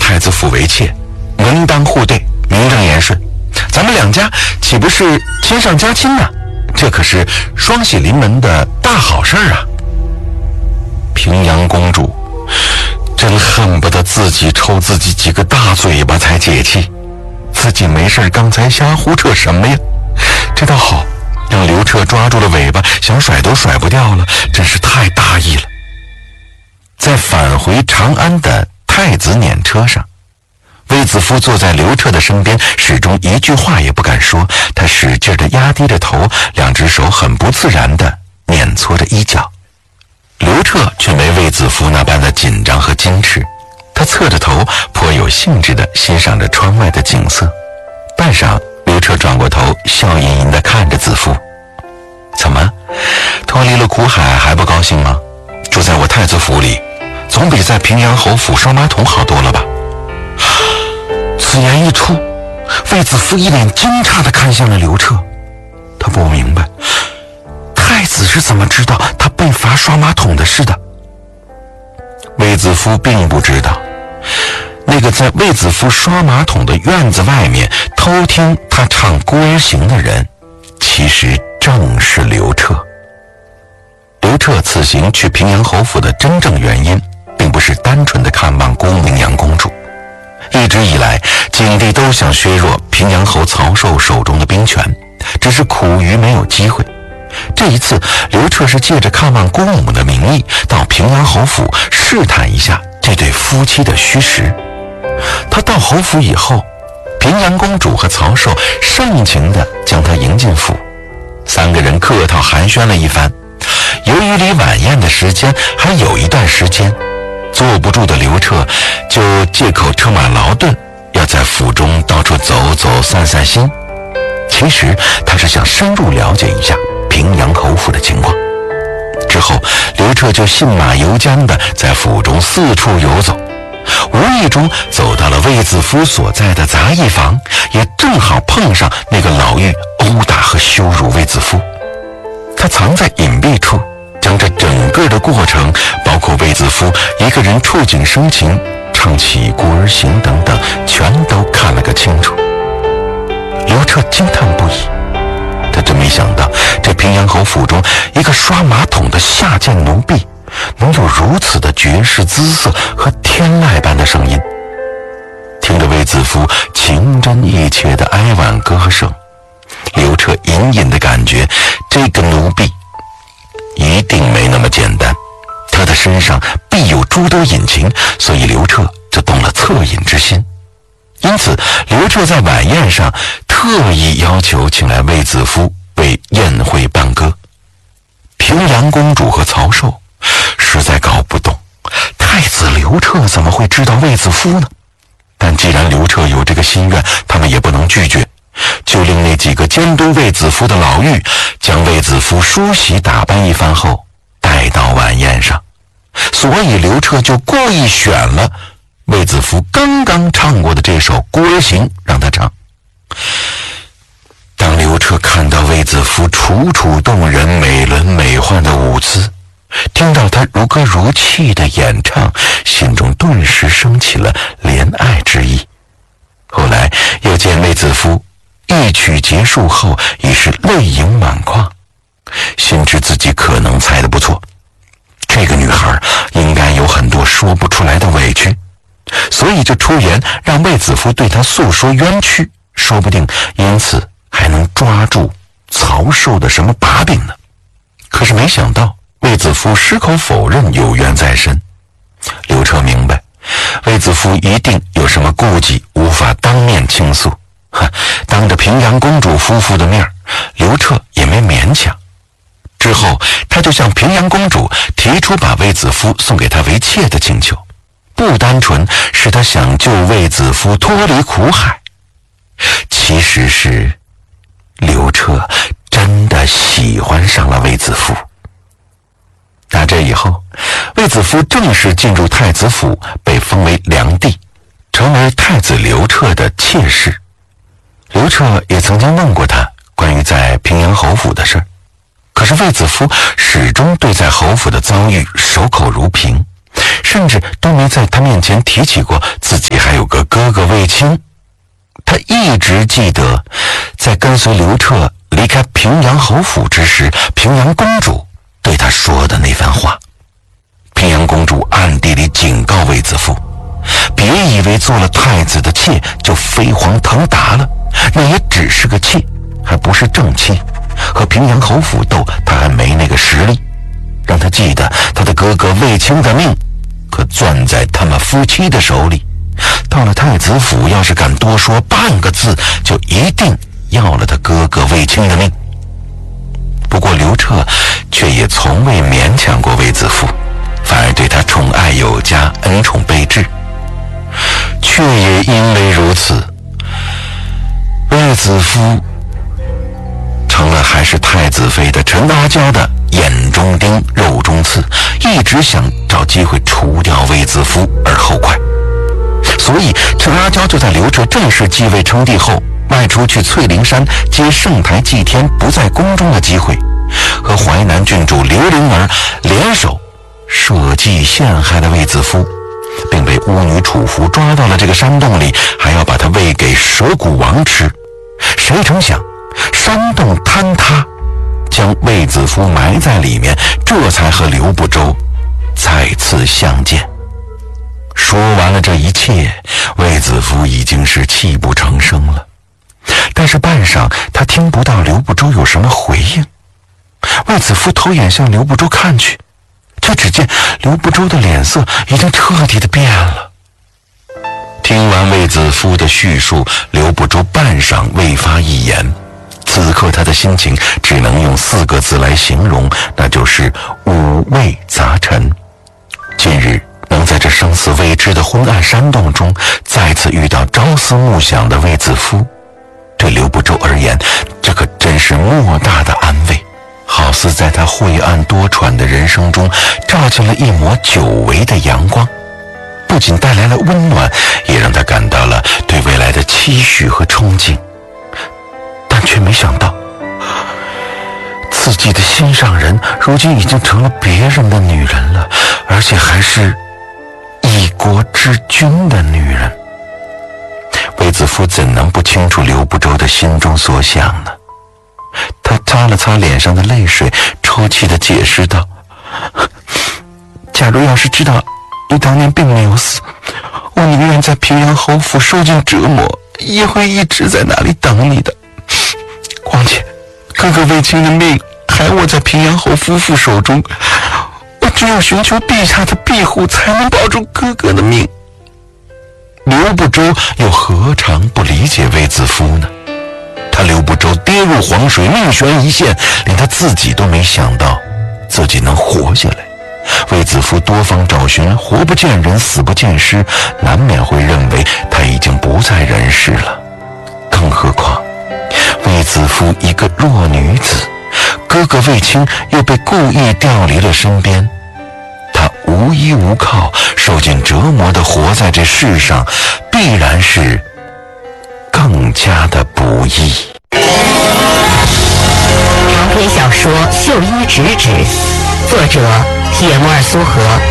太子府为妾，门当户对，名正言顺，咱们两家岂不是亲上加亲呢？这可是双喜临门的大好事啊！平阳公主真恨不得自己抽自己几个大嘴巴才解气，自己没事刚才瞎胡扯什么呀？这倒好，让刘彻抓住了尾巴，想甩都甩不掉了，真是太大意了。在返回长安的太子辇车上，卫子夫坐在刘彻的身边，始终一句话也不敢说，他使劲地压低着头，两只手很不自然地碾搓着衣角。刘彻却没卫子夫那般的紧张和矜持，他侧着头，颇有兴致地欣赏着窗外的景色。半晌，刘彻转过头，笑吟吟地看着子夫：“怎么，脱离了苦海还不高兴吗？住在我太子府里，总比在平阳侯府刷马桶好多了吧？”此言一出，卫子夫一脸惊诧地看向了刘彻，他不明白太子是怎么知道他被罚刷马桶的事的。卫子夫并不知道，那个在卫子夫刷马桶的院子外面偷听他唱《孤儿行》的人，其实正是刘彻。刘彻此行去平阳侯府的真正原因，并不是单纯的看望姑明阳公主。一直以来，景帝都想削弱平阳侯曹寿手中的兵权，只是苦于没有机会。这一次，刘彻是借着看望姑母的名义，到平阳侯府试探一下这对夫妻的虚实。他到侯府以后，平阳公主和曹寿盛情地将他迎进府，三个人客套寒暄了一番。由于离晚宴的时间还有一段时间，坐不住的刘彻就借口车马劳顿，要在府中到处走走散散心。其实他是想深入了解一下平阳侯府的情况。之后，刘彻就信马由缰地在府中四处游走，无意中走到了卫子夫所在的杂役房，也正好碰上那个老妪殴打和羞辱卫子夫。他藏在隐蔽处，将这整个的过程，包括卫子夫一个人触景生情唱起《孤儿行》等等，全都看了个清楚。刘彻惊叹不已，他真没想到这平阳侯府中一个刷马桶的下贱奴婢，能有如此的绝世姿色和天籁般的声音。听着卫子夫情真意切的哀婉歌声，刘彻隐隐的感觉，这个奴婢一定没那么简单，他的身上必有诸多隐情，所以刘彻就动了恻隐之心。因此，刘彻在晚宴上特意要求请来卫子夫为宴会伴歌。平阳公主和曹寿实在搞不懂，太子刘彻怎么会知道卫子夫呢？但既然刘彻有这个心愿，他们也不能拒绝，就令那几个监督卫子夫的老妪将卫子夫梳洗打扮一番后带到晚宴上。所以刘彻就故意选了卫子夫刚刚唱过的这首《孤儿行》让他唱。当刘彻看到卫子夫楚楚动人、美轮美奂的舞姿，听到他如歌如泣的演唱，心中顿时升起了怜爱之意。后来又见卫子夫一曲结束后已是泪盈满眶，心知自己可能猜得不错，这个女孩应该有很多说不出来的委屈，所以就出言让卫子夫对她诉说冤屈，说不定因此还能抓住曹寿的什么把柄呢。可是没想到卫子夫矢口否认有冤在身。刘彻明白卫子夫一定有什么顾忌，无法当面倾诉。当着平阳公主夫妇的面，刘彻也没勉强。之后他就向平阳公主提出把卫子夫送给他为妾的请求，不单纯是他想救卫子夫脱离苦海，其实是刘彻真的喜欢上了卫子夫。打这以后，卫子夫正式进入太子府，被封为良弟，成为太子刘彻的妾室。刘彻也曾经问过他关于在平阳侯府的事，可是卫子夫始终对在侯府的遭遇守口如瓶， 甚至都没在他面前提起过自己还有个哥哥卫青。他一直记得在跟随刘彻离开平阳侯府之时，平阳公主对他说的那番话。平阳公主暗地里警告卫子夫，别以为做了太子的妾就飞黄腾达了，那也只是个妾，还不是正妻，和平阳侯府斗他还没那个实力。让他记得他的哥哥卫青的命可攥在他们夫妻的手里，到了太子府要是敢多说半个字，就一定要了他哥哥卫青的命。不过刘彻却也从未勉强过卫子夫，反而对他宠爱有加，恩宠备至。却也因为如此，卫子夫成了还是太子妃的陈阿娇的眼中钉肉中刺，一直想找机会除掉卫子夫而后快。所以陈阿娇就在刘彻正式继位称帝后，外出去翠陵山接圣台祭天不在宫中的机会，和淮南郡主刘灵儿联手设计陷害了卫子夫，并被巫女楚服抓到了这个山洞里，还要把他喂给蛇骨王吃。谁成想山洞坍塌，将卫子夫埋在里面，这才和刘不周再次相见。说完了这一切，卫子夫已经是泣不成声了。但是半晌他听不到刘不周有什么回应。卫子夫头眼向刘不周看去，却只见刘不周的脸色已经彻底的变了。听完卫子夫的叙述，刘不周半晌未发一言。此刻他的心情只能用4个字来形容，那就是五味杂陈。近日能在这生死未知的昏暗山洞中再次遇到朝思暮想的卫子夫，对刘不周而言，这可真是莫大的安慰，好似在他晦暗多舛的人生中照进了一抹久违的阳光，不仅带来了温暖，也让他感到了对未来的期许和憧憬。但却没想到，自己的心上人如今已经成了别人的女人了，而且还是一国之君的女人。卫子夫怎能不清楚刘不周的心中所想呢？他擦了擦脸上的泪水，抽泣地解释道：假如要是知道你当年并没有死，我宁愿在平阳侯府受尽折磨，也会一直在那里等你的。况且哥哥卫青的命还握在平阳侯夫妇手中，我只有寻求陛下的庇护，才能保住哥哥的命。刘不周又何尝不理解卫子夫呢？他刘不周跌入黄水，命悬一线，连他自己都没想到自己能活下来。卫子夫多方找寻，活不见人，死不见尸，难免会认为他已经不在人世了。更何况卫子夫一个弱女子，哥哥卫青又被故意调离了身边，他无依无靠，受尽折磨地活在这世上，必然是更加的不易。 长篇小说《绣衣直指》，作者铁木儿苏荷。